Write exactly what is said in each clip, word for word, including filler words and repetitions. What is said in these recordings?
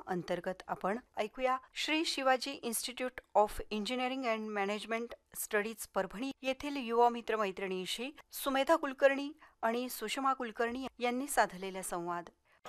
अंतर्गत आपण ऐकूया Shri Shivaji institute of engineering and management studies Parbhani येथील युवा मित्र मैत्रिणींशी सुमेधा कुलकर्णी आणि सुषमा कुलकर्णी यांनी साधलेला संवाद.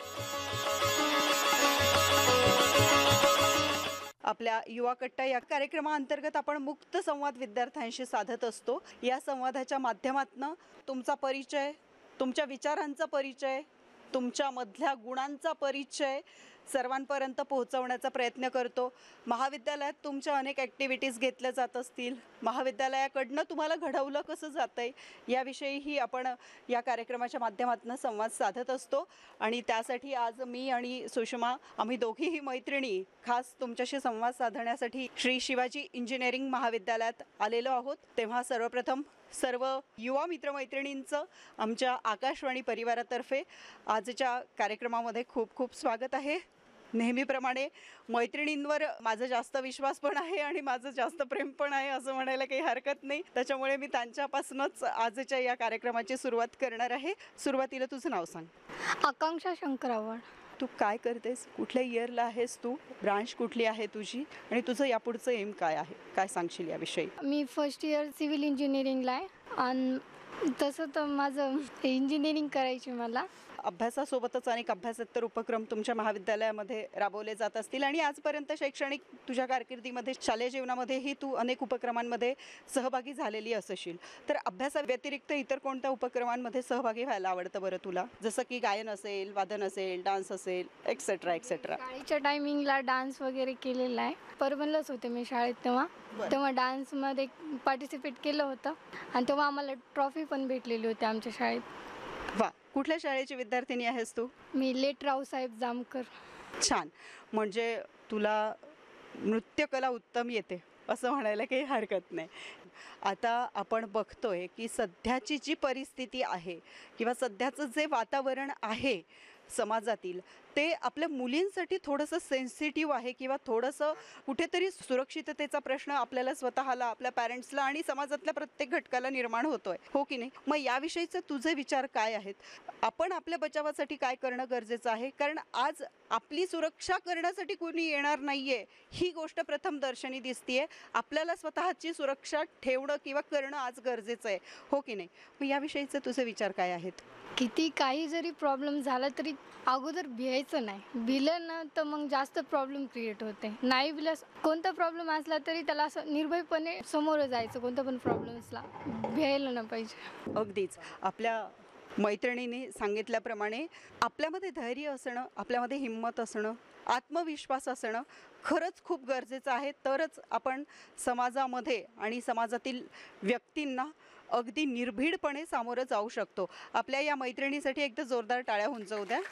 आपल्या युवा कट्टा या कार्यक्रमाअंतर्गत आपण मुक्त संवाद विद्यार्थ्यांशी साधत असतो. या संवादाच्या माध्यमातून तुमचा परिचय, तुमच्या विचारांचा परिचय, तुमच्या मधल्या गुणांचा परिचय सर्वांपर्यंत पोहोचवण्याचा प्रयत्न करतो. महाविद्यालयात तुमच्या अनेक ॲक्टिव्हिटीज घेतल्या जात असतील, महाविद्यालयाकडनं तुम्हाला घडवलं कसं जातं आहे याविषयीही आपण या कार्यक्रमाच्या माध्यमातून संवाद साधत असतो. आणि त्यासाठी आज मी आणि सुषमा आम्ही दोघीही मैत्रिणी खास तुमच्याशी संवाद साधण्यासाठी श्री शिवाजी इंजिनिअरिंग महाविद्यालयात आलेलो आहोत. तेव्हा सर्वप्रथम सर्व युवा मित्रमैत्रिणींचं आमच्या आकाशवाणी परिवारातर्फे आजच्या कार्यक्रमामध्ये खूप खूप स्वागत आहे. नेहमीप्रमाणे मैत्रिणींवर माझा जास्त विश्वास पण आहे आणि माझं जास्त प्रेम पण आहे असं म्हणायला काही हरकत नाही. त्याच्यामुळे मी त्यांच्यापासूनच आजच्या या कार्यक्रमाची सुरुवात करणार आहे. सुरुवातीला तुझं नाव सांग. आकांक्षा शंकरावळ. तू काय करतेस, कुठल्या इयरला आहेस तू, ब्रांच कुठली आहे तुझी आणि तुझं यापुढचं एम काय आहे, काय सांगशील याविषयी? मी फर्स्ट इयर सिव्हिल इंजिनिअरिंगला आहे आणि तसं तर माझं इंजिनिअरिंग करायची मला. अभ्यासासोबतच अनेक अभ्यासेतर उपक्रम तुमच्या महाविद्यालयामध्ये राबवले जात असतील आणि आजपर्यंत शैक्षणिक तुझ्या कारकिर्दीमध्ये शालेय जीवनामध्येही तू अनेक उपक्रमांमध्ये सहभागी झालेली असशील. तर अभ्यासाव्यतिरिक्त इतर कोणत्या उपक्रमांमध्ये सहभागी व्हायला आवडतं बरं तुला? जसं की गायन असेल, वादन असेल, डान्स असेल, एक्सेट्रा एक्सेट्रा. शाळेच्या टायमिंगला डान्स वगैरे केलेला आहे. परभणलाच होते मी शाळेत तेव्हा तेव्हा डान्समध्ये पार्टिसिपेट केलं होतं आणि तेव्हा आम्हाला ट्रॉफी पण भेटलेली होती आमच्या शाळेत. वा, कुठल्या शाळेची विद्यार्थिनी आहेस तू? Me let Raosaheb Jamkar. छान, म्हणजे तुला नृत्यकला उत्तम येते असं म्हणायला काही हरकत नाही. आता आपण बघतोय की सध्याची जी परिस्थिती आहे किंवा सध्याचं जे वातावरण आहे समाजातील ते आपल्या मुलींसाठी थोडंसं सेन्सिटिव्ह आहे किंवा थोडंसं कुठेतरी सुरक्षिततेचा प्रश्न आपल्याला स्वतःला, आपल्या पॅरेंट्सला आणि समाजातल्या प्रत्येक घटकाला निर्माण होतोय, हो की नाही? मग याविषयीचे तुझे विचार काय आहेत? आपण आपल्या बचावासाठी काय करणं गरजेचं आहे? कारण आज आपली सुरक्षा करण्यासाठी कोणी येणार नाहीये ही गोष्ट प्रथम दर्शनी दिसतीये. आपल्याला स्वतःची सुरक्षा ठेवणं किंवा करणं आज गरजेचं आहे, हो की नाही? मग याविषयीचे तुझे विचार काय आहेत? किती काही जरी प्रॉब्लेम झाला तरी अगोदर भियायचं नाही. भिलं ना तर मग जास्त प्रॉब्लेम क्रिएट होते. नाही भिलं, कोणता प्रॉब्लेम असला तरी त्याला असं निर्भयपणे समोर जायचं. कोणत्या पण प्रॉब्लेम्सला भियायला नाही पाहिजे. अगदीच आपल्या मैत्रिणीने सांगितल्याप्रमाणे आपल्यामध्ये धैर्य असणं, आपल्यामध्ये हिंमत असणं, आत्मविश्वास असणं खरंच खूप गरजेचं आहे. तरच आपण समाजामध्ये आणि समाजातील व्यक्तींना अगदी निर्भीडपणे सामोरं जाऊ शकतो. आपल्या या मैत्रिणीसाठी एकदा जोरदार टाळ्या होऊन जाऊ द्या.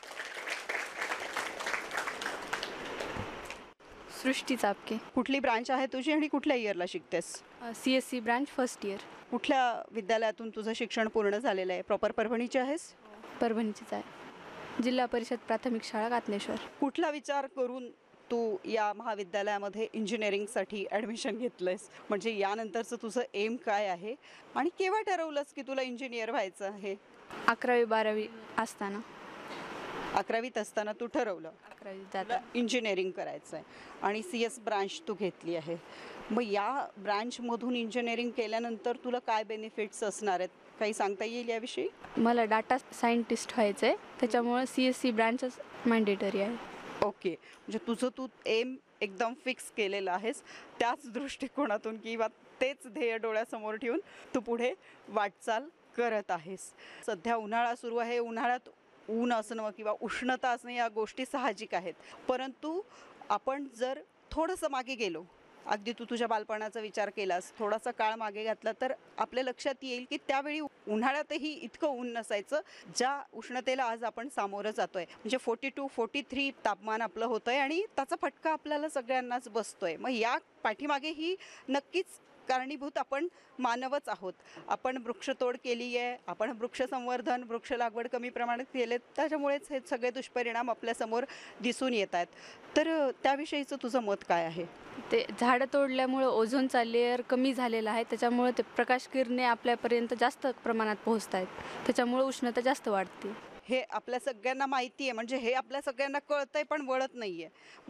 सृष्टी चापके. कुठली ब्रांच आहे तुझी आणि कुठल्या इयरला शिकतेस? C S C branch first year. कुठल्या विद्यालयातून तुझं शिक्षण पूर्ण झालेलं आहे? प्रॉपर परभणीची आहेस? परभणीचीच आहे. जिल्हा परिषद प्राथमिक शाळा कातनेश्वर. कुठला विचार करून तू या महाविद्यालयामध्ये इंजिनिअरिंगसाठी ॲडमिशन घेतलंयस? म्हणजे यानंतरचं तुझं एम काय आहे आणि केव्हा ठरवलंस की तुला इंजिनियर व्हायचं आहे? अकरावी बारावी असताना. अकरावीत असताना तू ठरवलं अकरावी जाता इंजिनिअरिंग करायचं आहे आणि सी एस ब्रांच तू घेतली आहे. मग या ब्रांचमधून इंजिनिअरिंग केल्यानंतर तुला काय बेनिफिट्स असणार आहेत, काही सांगता येईल याविषयी? मला डाटा सायंटिस्ट व्हायचं आहे, त्याच्यामुळे सी एस सी ब्रांचच मॅन्डेटरी आहे. ओके, म्हणजे तुझं तू एम एकदम फिक्स केलेलं आहेस. त्याच दृष्टिकोनातून किंवा तेच ध्येय डोळ्यासमोर ठेवून तू पुढे वाटचाल करत आहेस. सध्या उन्हाळा सुरू आहे. उन्हाळ्यात ऊन असणं किंवा उष्णता असणं या गोष्टी साहजिक आहेत. परंतु आपण जर थोडंसं मागे गेलो, अगदी तू तुझ्या बालपणाचा विचार केलास, थोडासा काळ मागे घातला तर आपल्या लक्षात येईल की त्यावेळी उन्हाळ्यातही इतकं ऊन नसायचं ज्या उष्णतेला आज आपण सामोरं जातोय. म्हणजे फोर्टी टू फोर्टी थ्री तापमान आपलं होतंय आणि त्याचा फटका आपल्याला सगळ्यांनाच बसतोय. मग या पाठीमागेही नक्कीच कारणीभूत आपण मानवच आहोत. आपण वृक्षतोड केली आहे, आपण वृक्ष संवर्धन, वृक्ष लागवड कमी प्रमाणात केले, त्याच्यामुळेच हे सगळे दुष्परिणाम आपल्यासमोर दिसून येत आहेत. तर त्याविषयीचं तुझं मत काय आहे? ते झाडं तोडल्यामुळं ओझोनचा लेअर कमी झालेला आहे, त्याच्यामुळे ते प्रकाश किरणे आपल्यापर्यंत जास्त प्रमाणात पोहोचत आहेत, त्याच्यामुळे उष्णता जास्त वाढते. हे आपल्या सगळ्यांना माहिती आहे, म्हणजे हे आपल्या सगळ्यांना कळतंय पण वळत नाही आहे.